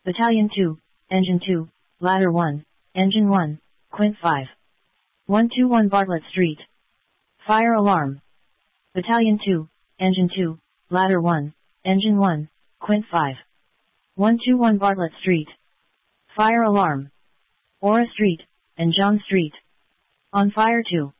Battalion 2, Engine 2, Ladder 1, Engine 1, Quint 5. 121 Bartlett Street. Fire alarm. Battalion 2, Engine 2, Ladder 1, Engine 1, Quint 5. 121 Bartlett Street. Fire alarm. Aura Street, and John Street. On fire 2.